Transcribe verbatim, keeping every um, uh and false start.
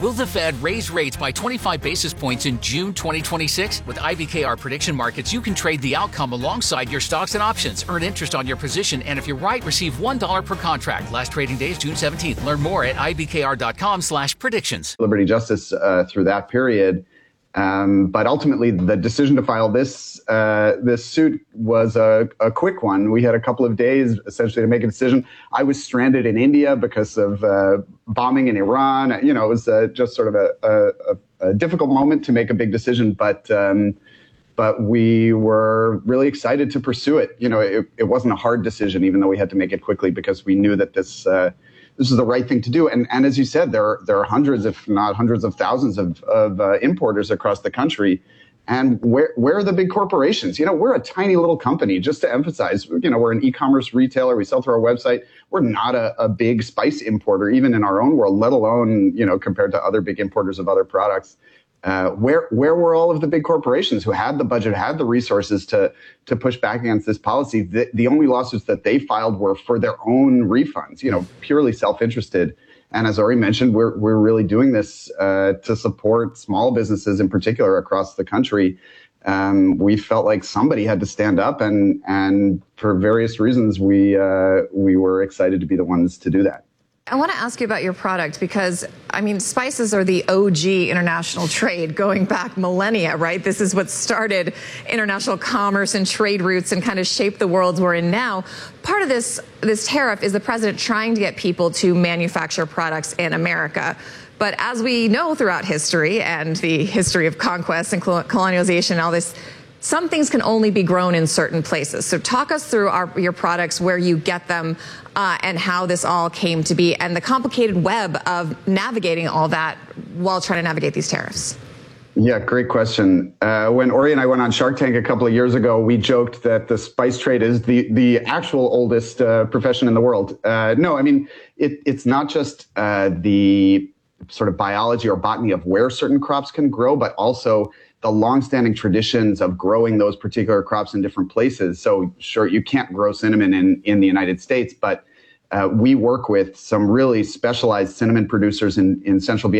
Will the Fed raise rates by twenty-five basis points in June twenty twenty-six? With I B K R Prediction Markets, you can trade the outcome alongside your stocks and options, earn interest on your position, and if you're right, receive one dollar per contract. Last trading day is June seventeenth. Learn more at ibkr.com slash predictions. Liberty Justice uh, through that period. Um, but ultimately, the decision to file this uh, this suit was a, a quick one. We had a couple of days, essentially, to make a decision. I was stranded in India because of uh, bombing in Iran. You know, it was uh, just sort of a, a, a difficult moment to make a big decision. But um, but we were really excited to pursue it. You know, it, it wasn't a hard decision, even though we had to make it quickly because we knew that this. Uh, This is the right thing to do. And, and as you said, there are, there are hundreds, if not hundreds of thousands of, of uh, importers across the country. And where, where are the big corporations? You know, we're a tiny little company, just to emphasize, you know, we're an e-commerce retailer. We sell through our website. We're not a, a big spice importer, even in our own world, let alone, you know, compared to other big importers of other products. Uh, where where were all of the big corporations who had the budget, had the resources to to push back against this policy? The, the only lawsuits that they filed were for their own refunds, you know, purely self-interested. And as Ori mentioned, we're we're really doing this uh, to support small businesses in particular across the country. Um, we felt like somebody had to stand up, and and for various reasons, we uh, we were excited to be the ones to do that. I want to ask you about your product because, I mean, spices are the O G international trade going back millennia, right? This is what started international commerce and trade routes and kind of shaped the world we're in now. Part of this, this tariff is the president trying to get people to manufacture products in America. But as we know throughout history and the history of conquest and colonialization and all this, some things can only be grown in certain places. So talk us through our, your products, where you get them, uh, and how this all came to be, and the complicated web of navigating all that while trying to navigate these tariffs. Yeah, great question. Uh, when Ori and I went on Shark Tank a couple of years ago, we joked that the spice trade is the, the actual oldest uh, profession in the world. Uh, no, I mean, it, it's not just uh, the sort of biology or botany of where certain crops can grow, but also the longstanding traditions of growing those particular crops in different places. So sure, you can't grow cinnamon in, in the United States, but uh, we work with some really specialized cinnamon producers in, in central